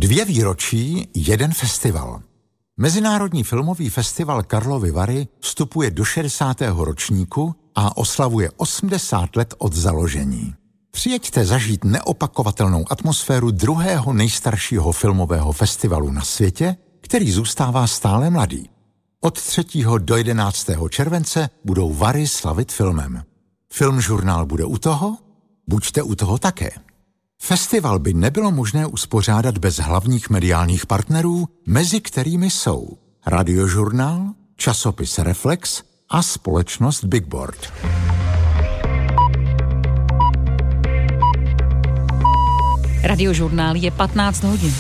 2 výročí, 1 festival. Mezinárodní filmový festival Karlovy Vary vstupuje do 60. ročníku a oslavuje 80 let od založení. Přijeďte zažít neopakovatelnou atmosféru druhého nejstaršího filmového festivalu na světě, který zůstává stále mladý. Od 3. do 11. července budou Vary slavit filmem. Filmžurnál bude u toho? Buďte u toho také. Festival by nebylo možné uspořádat bez hlavních mediálních partnerů, mezi kterými jsou Radiožurnál, časopis Reflex a společnost Big Board. Radiožurnál je 15 hodin.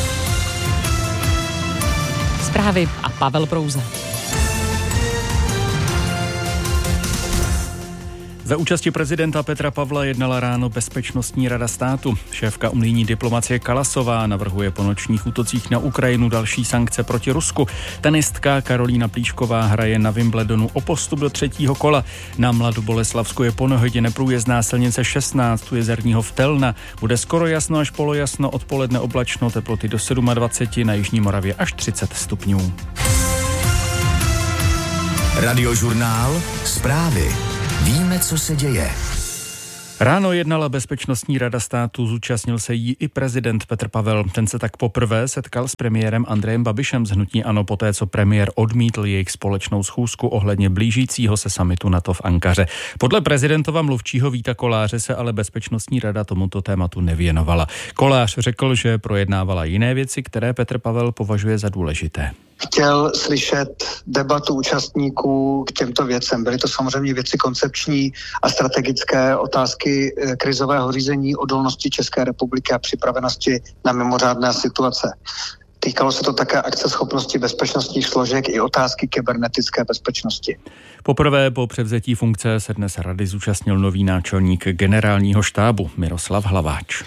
Zprávy a Pavel Prouza. Za účasti prezidenta Petra Pavla jednala ráno Bezpečnostní rada státu. Šéfka unijní diplomacie Kalasová navrhuje po nočních útocích na Ukrajinu další sankce proti Rusku. Tenistka Karolína Plíšková hraje na Wimbledonu o postup do 3. kola. Na Mladoboleslavsku je po nehodě neprůjezdná silnice 16 u Jezerního Vtelna. Bude skoro jasno až polojasno, odpoledne oblačno, teploty do 27, na jižní Moravě až 30 stupňů. Radiožurnál, zprávy. Víme, co se děje. Ráno jednala Bezpečnostní rada státu, zúčastnil se jí i prezident Petr Pavel. Ten se tak poprvé setkal s premiérem Andrejem Babišem z hnutí ANO poté, co premiér odmítl jejich společnou schůzku ohledně blížícího se summitu NATO v Ankaře. Podle prezidentova mluvčího Víta Koláře se ale Bezpečnostní rada tomuto tématu nevěnovala. Kolář řekl, že projednávala jiné věci, které Petr Pavel považuje za důležité. Chtěl slyšet debatu účastníků k těmto věcem. Byly to samozřejmě věci koncepční a strategické, otázky krizového řízení, odolnosti České republiky a připravenosti na mimořádné situace. Týkalo se to také akceschopnosti bezpečnostních složek i otázky kybernetické bezpečnosti. Poprvé po převzetí funkce se dnes rady zúčastnil nový náčelník generálního štábu Miroslav Hlaváč.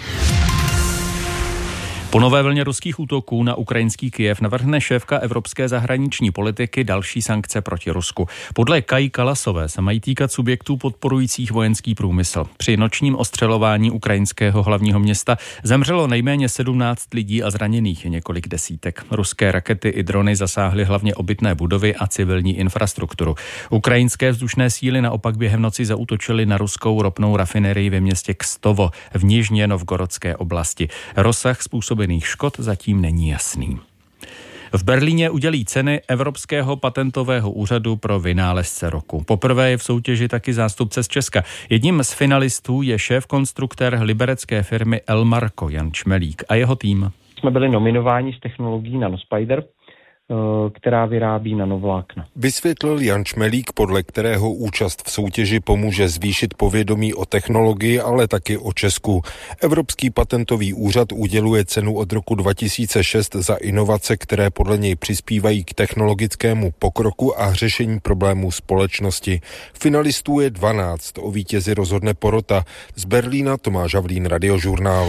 Po nové vlně ruských útoků na ukrajinský Kyjev navrhne šéfka evropské zahraniční politiky další sankce proti Rusku. Podle Kaji Kalasové se mají týkat subjektů podporujících vojenský průmysl. Při nočním ostřelování ukrajinského hlavního města zemřelo nejméně 17 lidí a zraněných je několik desítek. Ruské rakety i drony zasáhly hlavně obytné budovy a civilní infrastrukturu. Ukrajinské vzdušné síly naopak během noci zaútočily na ruskou ropnou rafinerii ve městě Kstovo v Nižně Novgorodské oblasti. Rozsah způsobených škod zatím není jasný. V Berlíně udělí ceny Evropského patentového úřadu pro vynálezce roku. Poprvé je v soutěži taky zástupce z Česka. Jedním z finalistů je šéf-konstruktér liberecké firmy Elmarko Jan Čmelík a jeho tým. Jsme byli nominováni s technologií Nanospider, která vyrábí nanovlákna. Vysvětlil Jan Čmelík, podle kterého účast v soutěži pomůže zvýšit povědomí o technologii, ale taky o Česku. Evropský patentový úřad uděluje cenu od roku 2006 za inovace, které podle něj přispívají k technologickému pokroku a řešení problémů společnosti. Finalistů je 12, o vítězi rozhodne porota. Z Berlína Tomáš Havlín, Radiožurnál.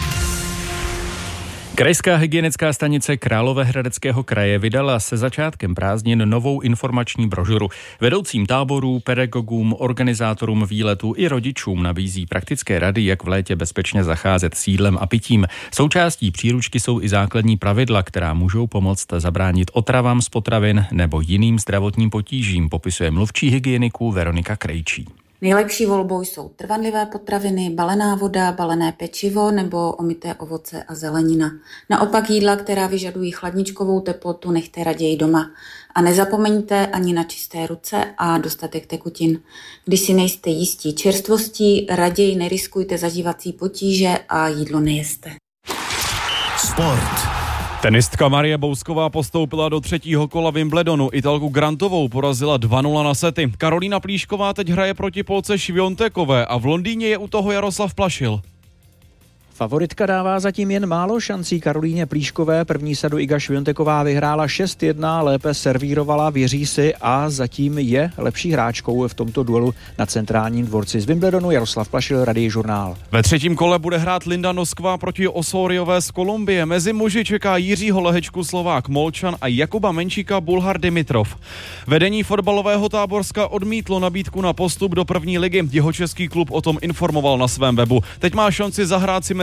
Krajská hygienická stanice Královéhradeckého kraje vydala se začátkem prázdnin novou informační brožuru. Vedoucím táborů, pedagogům, organizátorům výletů i rodičům nabízí praktické rady, jak v létě bezpečně zacházet s jídlem a pitím. Součástí příručky jsou i základní pravidla, která můžou pomoct zabránit otravám z potravin nebo jiným zdravotním potížím, popisuje mluvčí hygieniků Veronika Krejčí. Nejlepší volbou jsou trvanlivé potraviny, balená voda, balené pečivo nebo omyté ovoce a zelenina. Naopak jídla, která vyžadují chladničkovou teplotu, nechte raději doma. A nezapomeňte ani na čisté ruce a dostatek tekutin. Když si nejste jistí čerstvostí, raději neriskujte zažívací potíže a jídlo nejeste. Sport. Tenistka Marie Bousková postoupila do 3. kola Wimbledonu. Italku Grantovou porazila 2-0 na sety. Karolína Plíšková teď hraje proti Polce Šviontekové a v Londýně je u toho Jaroslav Plašil. Favoritka dává zatím jen málo šancí Karolíně Plíškové. První sadu Iga Švionteková vyhrála 6-1, lépe servírovala, věří si a zatím je lepší hráčkou v tomto duelu na centrálním dvorci. Z Wimbledonu Jaroslav Plašil, Radiožurnál. Ve 3. kole bude hrát Linda Noskva proti Osoriové z Kolumbie. Mezi muži čeká Jiřího Lehečku Slovák Molčan a Jakuba Menčíka Bulhar Dimitrov. Vedení fotbalového Táborska odmítlo nabídku na postup do první ligy. Jeho český klub o tom informoval na svém webu. Teď má šanci zahrát si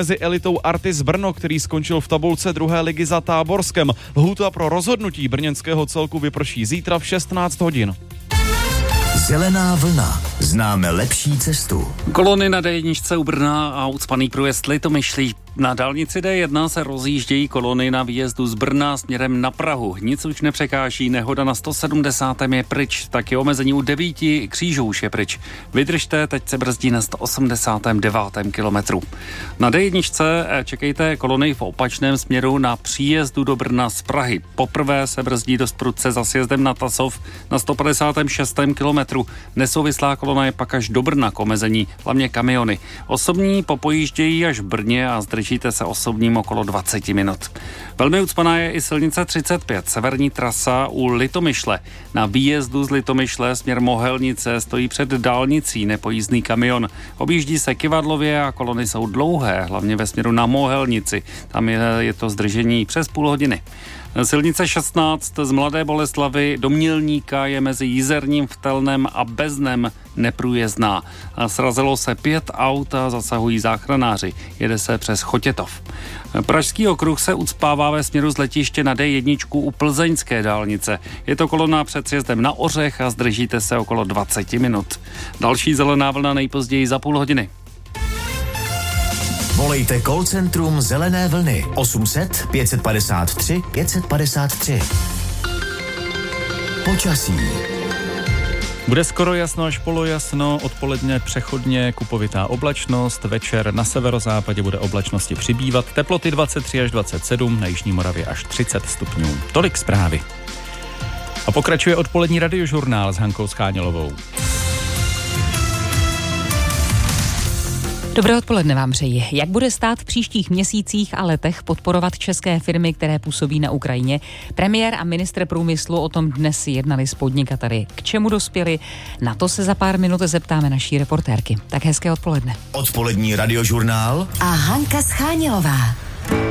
mezi elitou Artis Brno, který skončil v tabulce 2. ligy za Táborskem. Lhůta pro rozhodnutí brněnského celku vyprší zítra v 16 hodin. Zelená vlna. Známe lepší cestu. Kolony na D1 u Brna a ucpaný průjezd Litomyšlí. Na dálnici D1 se rozjíždějí kolony na výjezdu z Brna směrem na Prahu. Nic už nepřekáží, nehoda na 170. je pryč, taky omezení u 9 křížů už je pryč. Vydržte, teď se brzdí na 189. kilometru. Na D1 čekejte kolony v opačném směru na příjezdu do Brna z Prahy. Poprvé se brzdí dost prudce za sjezdem na Tasov na 156. kilometru. Nesouvislá kolona je pak až do Brna k omezení, hlavně kamiony. Osobní popojíždějí až v Brně a zdržíte se osobním okolo 20 minut. Velmi ucpaná je i silnice 35, severní trasa u Litomyšle. Na výjezdu z Litomyšle směr Mohelnice stojí před dálnicí nepojízdný kamion. Objíždí se kyvadlově a kolony jsou dlouhé, hlavně ve směru na Mohelnici. Tam je to zdržení přes půl hodiny. Silnice 16 z Mladé Boleslavi do Mělníka je mezi Jizerním, Vtelnem a Beznem neprůjezdná. Srazilo se 5 aut a zasahují záchranáři. Jede se přes Chotětov. Pražský okruh se ucpává ve směru z letiště na D1 u plzeňské dálnice. Je to kolona před sjezdem na Ořech a zdržíte se okolo 20 minut. Další zelená vlna nejpozději za půl hodiny. Volejte call centrum Zelené vlny 800 553 553. Počasí. Bude skoro jasno až polojasno, odpoledne přechodně kupovitá oblačnost, večer na severozápadě bude oblačnosti přibývat, teploty 23 až 27, na jižní Moravě až 30 stupňů. Tolik zprávy. A pokračuje odpolední radiožurnál s Hankou Schánělovou. Dobré odpoledne vám přeji. Jak bude stát v příštích měsících a letech podporovat české firmy, které působí na Ukrajině? Premiér a ministr průmyslu o tom dnes jednali s podnikateli. K čemu dospěli? Na to se za pár minut zeptáme naší reportérky. Tak hezké odpoledne. Odpolední radiožurnál a Hanka Schánělová.